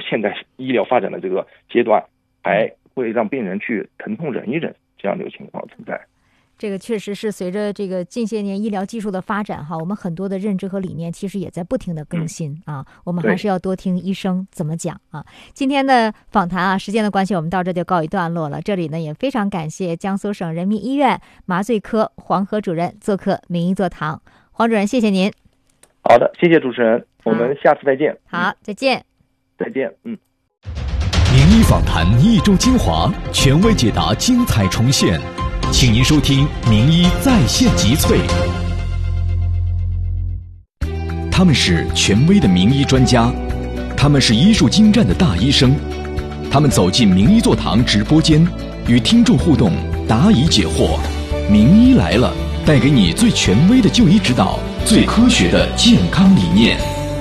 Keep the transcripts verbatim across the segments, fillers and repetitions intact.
现代医疗发展的这个阶段，还会让病人去疼痛忍一忍这样的一个情况存在。 这个确实是随着这个近些年医疗技术的发展哈，我们很多的认知和理念其实也在不停的更新、嗯、啊。我们还是要多听医生怎么讲啊。今天的访谈啊，时间的关系，我们到这就告一段落了。这里呢也非常感谢江苏省人民医院麻醉科黄河主任做客名医座堂。黄主任，谢谢您。 好的，谢谢主持人，我们下次再见。 好，再见。 再见。嗯。 名医访谈一周精华，权威解答精彩重现。请您收听名医在线集萃。他们是权威的名医专家，他们是医术精湛的大医生，他们走进名医座堂直播间，与听众互动，答疑解惑。名医来了，带给你最权威的就医指导，最科学的健康理念。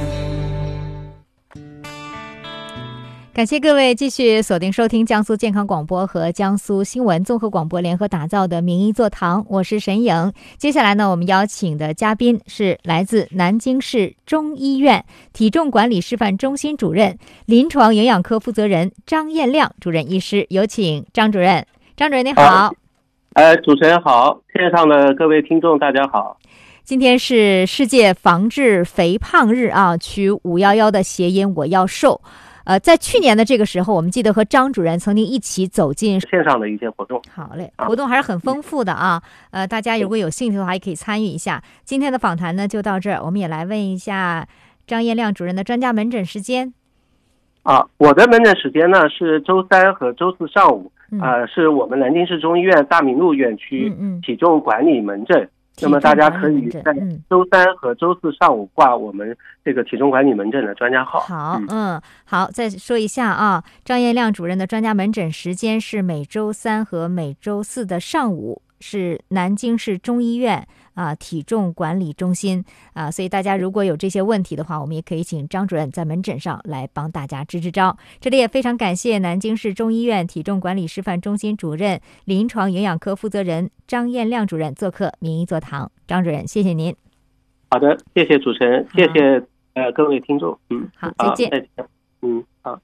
感谢各位继续锁定收听江苏健康广播和江苏新闻综合广播联合打造的名医座堂，我是沈颖。接下来呢，我们邀请的嘉宾是来自南京市中医院体重管理示范中心主任、临床营养科负责人张彦亮主任医师，有请张主任。张主任您好。 呃，主持人好，线上的各位听众大家好。 今天是世界防治肥胖日啊，取五一一的谐音我要瘦。呃，在去年的这个时候，我们记得和张主任曾经一起走进线上的一些活动。 好嘞，活动还是很丰富的啊。呃，大家如果有兴趣的话，也可以参与一下。今天的访谈呢就到这儿，我们也来问一下张彦亮主任的专家门诊时间。 啊，我的门诊时间呢是周三和周四上午， 嗯、 呃，是我们南京市中医院大明路院区体重管理门诊。嗯嗯那么大家可以在周三和周四上午挂我们这个体重管理门诊的专家号。 好，嗯，好，再说一下啊，张彦亮主任的专家门诊时间是每周三和每周四的上午，是南京市中医院啊体重管理中心啊，所以大家如果有这些问题的话，我们也可以请张主任在门诊上来帮大家支支招。这里也非常感谢南京市中医院体重管理示范中心主任、临床营养科负责人张彦亮主任做客名医座堂。张主任，谢谢您。 好的，谢谢主持人，谢谢呃各位听众。嗯， 好，再见。 再见。嗯，好。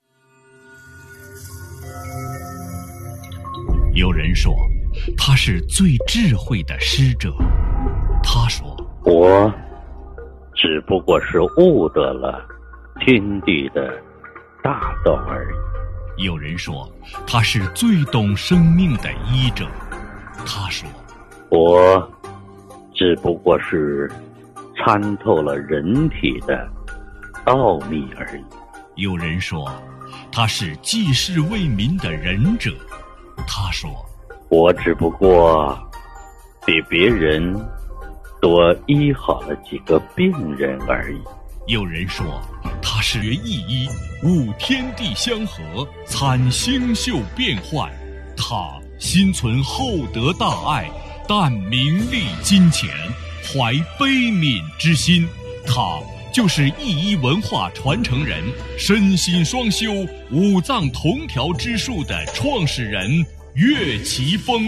有人说他是最智慧的师者，他说我只不过是悟得了天地的大道而已。 有人说他是最懂生命的医者，他说我只不过是参透了人体的奥秘而已。 有人说他是济世为民的仁者，他说我只不过比别人多医好了几个病人而已。 有人说他是一医悟天地相合，参星宿变幻，他心存厚德大爱，但名利金钱，怀悲悯之心，他就是一医文化传承人，身心双修五脏同调之术的创始人岳奇峰。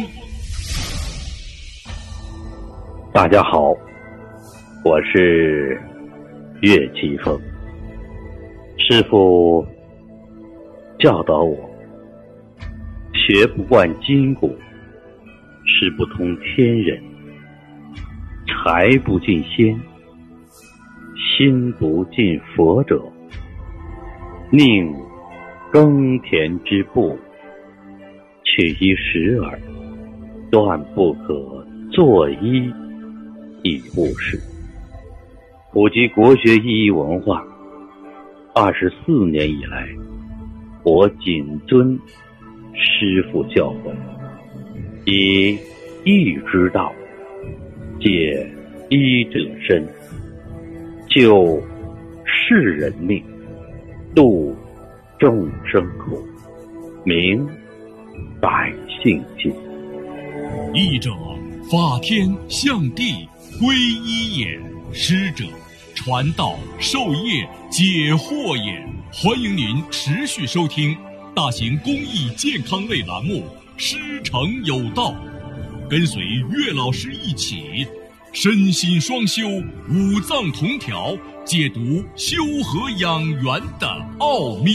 大家好，我是岳奇峰。师父教导我，学不惯筋骨，识不通天人，财不进仙，心不进佛者，宁耕田之步，取一时耳，断不可作医以务事。普及国学医医文化二十四年以来，我谨遵师父教诲，以医之道解医者身，救世人命，度众生苦，明百姓心。 医者，法天象地归一也；师者，传道授业解惑也。欢迎您持续收听大型公益健康类栏目《师承有道》，跟随岳老师一起身心双修，五脏同调，解读修和养元的奥秘。